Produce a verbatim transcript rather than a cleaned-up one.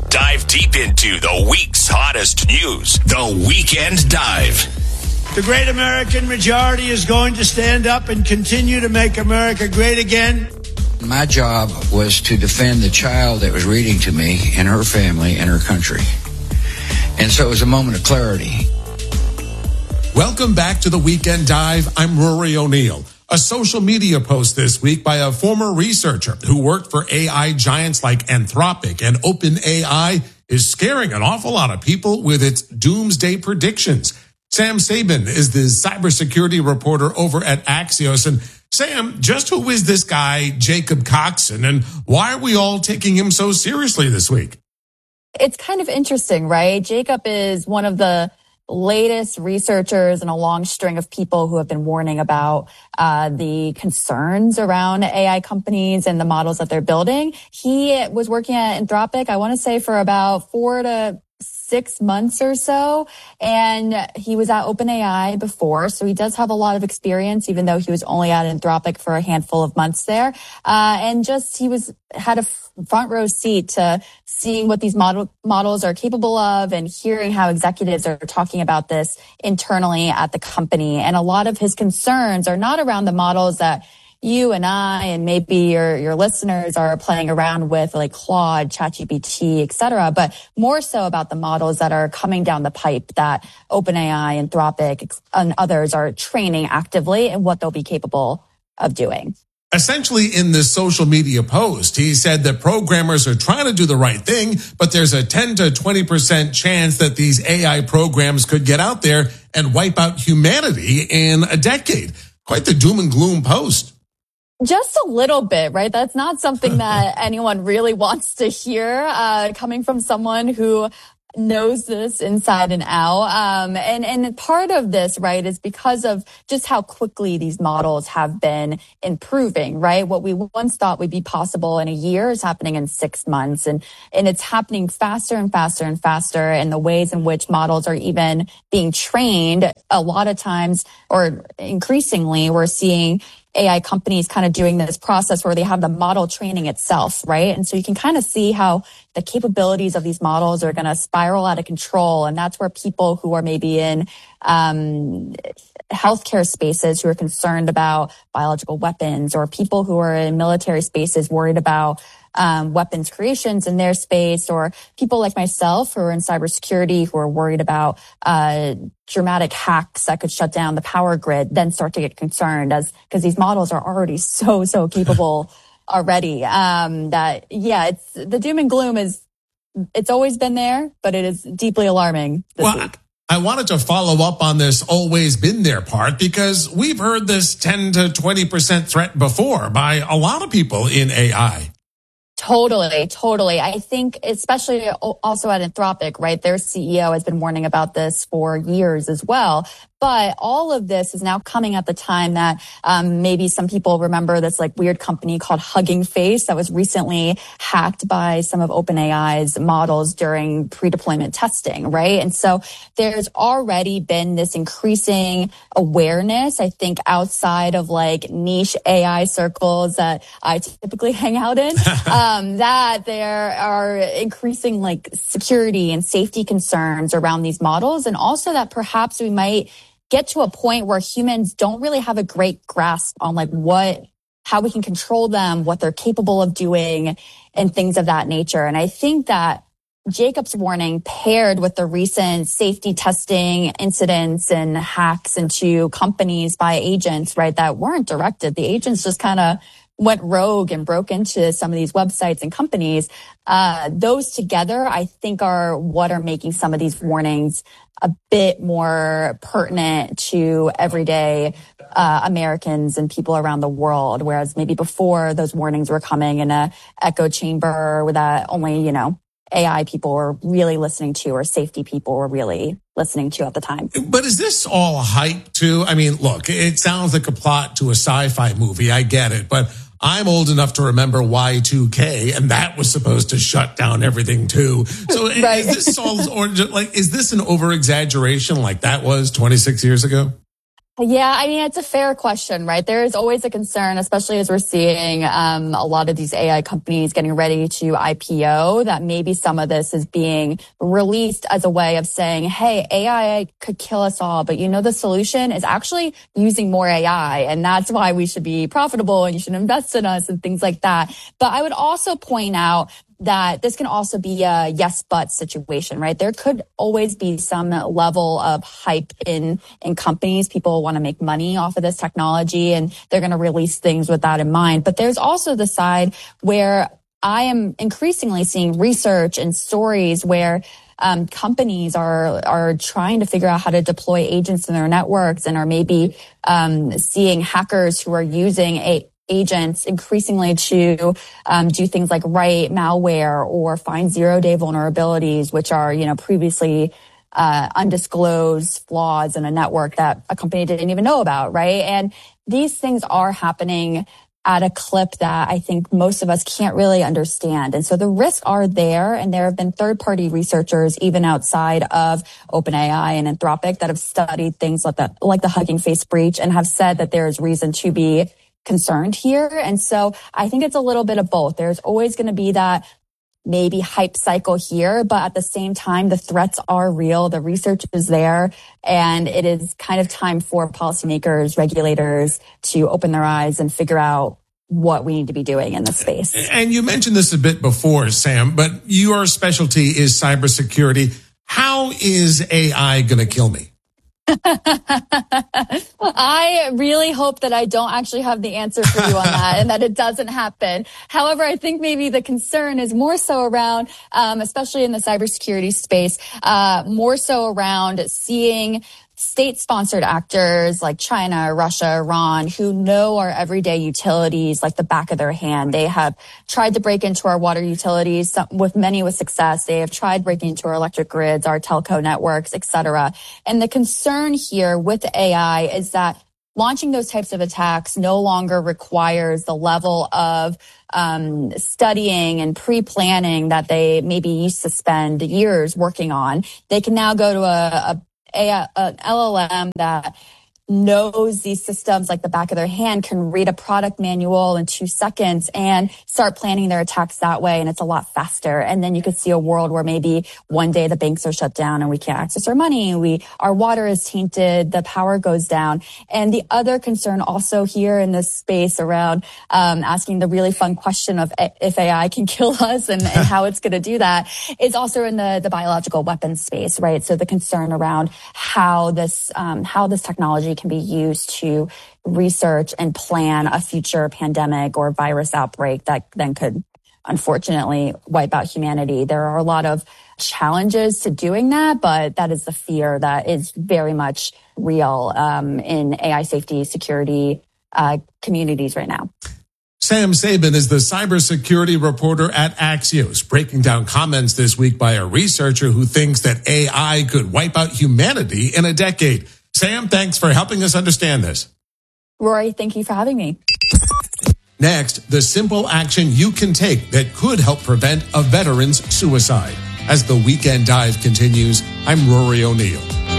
Dive deep into the week's hottest news. The Weekend Dive. The great American majority is going to stand up and continue to make America great again. My job was to defend the child that was reading to me and her family and her country. And so it was a moment of clarity. Welcome back to the Weekend Dive. I'm Rory O'Neill. A social media post this week by a former researcher who worked for A I giants like Anthropic and OpenAI is scaring an awful lot of people with its doomsday predictions. Sam Sabin is the cybersecurity reporter over at Axios. And Sam, just who is this guy, Jacob Coxon, and why are we all taking him so seriously this week? It's kind of interesting, right? Jacob is one of the latest researchers in a long string of people who have been warning about uh, the concerns around A I companies and the models that they're building. He was working at Anthropic, I want to say, for about four to six months or so. And he was at OpenAI before. So he does have a lot of experience, even though he was only at Anthropic for a handful of months there. Uh, and just he was had a front row seat to seeing what these model, models are capable of and hearing how executives are talking about this internally at the company. And a lot of his concerns are not around the models that you and I and maybe your, your listeners are playing around with, like Claude, ChatGPT, et cetera, but more so about the models that are coming down the pipe that OpenAI, Anthropic, and others are training actively and what they'll be capable of doing. Essentially, in this social media post, he said that programmers are trying to do the right thing, but there's a ten to twenty percent chance that these A I programs could get out there and wipe out humanity in a decade. Quite the doom and gloom post. Just a little bit, right? That's not something that anyone really wants to hear, uh, coming from someone who knows this inside and out. Um, and, and part of this, right, is because of just how quickly these models have been improving, right? What we once thought would be possible in a year is happening in six months. And, and it's happening faster and faster and faster. And the ways in which models are even being trained, a lot of times, or increasingly, we're seeing A I companies kind of doing this process where they have the model training itself, right? And so you can kind of see how the capabilities of these models are going to spiral out of control. And that's where people who are maybe in um healthcare spaces who are concerned about biological weapons, or people who are in military spaces worried about um weapons creations in their space, or people like myself who are in cybersecurity who are worried about uh dramatic hacks that could shut down the power grid, then start to get concerned as because these models are already so so capable already. Um that yeah, it's the doom and gloom is it's always been there, but it is deeply alarming this well, week. I wanted to follow up on this always been there part, because we've heard this ten to twenty percent threat before by a lot of people in A I. Totally, totally. I think especially also at Anthropic, right? Their C E O has been warning about this for years as well. But all of this is now coming at the time that um, maybe some people remember this like weird company called Hugging Face that was recently hacked by some of OpenAI's models during pre-deployment testing, right? And so there's already been this increasing awareness, I think, outside of like niche A I circles that I typically hang out in, um, that there are increasing like security and safety concerns around these models, and also that perhaps we might get to a point where humans don't really have a great grasp on like what, how we can control them, what they're capable of doing, and things of that nature. And I think that Jacob's warning, paired with the recent safety testing incidents and hacks into companies by agents, right, that weren't directed. The agents just kind of went rogue and broke into some of these websites and companies. Uh, those together, I think, are what are making some of these warnings a bit more pertinent to everyday uh, Americans and people around the world. Whereas maybe before, those warnings were coming in a echo chamber that only, you know, A I people were really listening to, or safety people were really listening to at the time. But is this all hype too? I mean, look, it sounds like a plot to a sci-fi movie. I get it, but I'm old enough to remember Y two K, and that was supposed to shut down everything too. So right. is this all, or like, is this an over exaggeration like that was twenty-six years ago? Yeah, I mean, it's a fair question, right? There is always a concern, especially as we're seeing um, a lot of these A I companies getting ready to I P O, that maybe some of this is being released as a way of saying, hey, A I could kill us all, but you know, the solution is actually using more A I, and that's why we should be profitable and you should invest in us and things like that. But I would also point out that this can also be a yes, but situation, right? There could always be some level of hype in, in companies. People want to make money off of this technology and they're going to release things with that in mind. But there's also the side where I am increasingly seeing research and stories where Um, companies are are trying to figure out how to deploy agents in their networks and are maybe um, seeing hackers who are using a agents increasingly to um, do things like write malware or find zero-day vulnerabilities, which are, you know, previously uh, undisclosed flaws in a network that a company didn't even know about, right? And these things are happening at a clip that I think most of us can't really understand. And so the risks are there, and there have been third-party researchers, even outside of OpenAI and Anthropic, that have studied things like the, like the Hugging Face breach and have said that there is reason to be concerned here. And so I think it's a little bit of both. There's always going to be that maybe hype cycle here, but at the same time, the threats are real. The research is there, and it is kind of time for policymakers, regulators to open their eyes and figure out what we need to be doing in this space. And you mentioned this a bit before, Sam, but your specialty is cybersecurity. How is A I going to kill me? I really hope that I don't actually have the answer for you on that and that it doesn't happen. However, I think maybe the concern is more so around, um, especially in the cybersecurity space, uh, more so around seeing state-sponsored actors like China, Russia, Iran, who know our everyday utilities like the back of their hand. They have tried to break into our water utilities, some, with many with success. They have tried breaking into our electric grids, our telco networks, et cetera. And the concern here with A I is that launching those types of attacks no longer requires the level of um, studying and pre-planning that they maybe used to spend years working on. They can now go to a, a A, an L L M that knows these systems like the back of their hand, can read a product manual in two seconds and start planning their attacks that way. And it's a lot faster. And then you could see a world where maybe one day the banks are shut down and we can't access our money. We, our water is tainted. The power goes down. And the other concern also here in this space around um, asking the really fun question of if A I can kill us and, and how it's going to do that is also in the, the biological weapons space, right? So the concern around how this, um, how this technology can be used to research and plan a future pandemic or virus outbreak that then could unfortunately wipe out humanity. There are a lot of challenges to doing that, but that is the fear that is very much real um, in A I safety, security uh, communities right now. Sam Sabin is the cybersecurity reporter at Axios, breaking down comments this week by a researcher who thinks that A I could wipe out humanity in a decade. Sam, thanks for helping us understand this. Rory, thank you for having me. Next, the simple action you can take that could help prevent a veteran's suicide. As the Weekend Dive continues, I'm Rory O'Neill.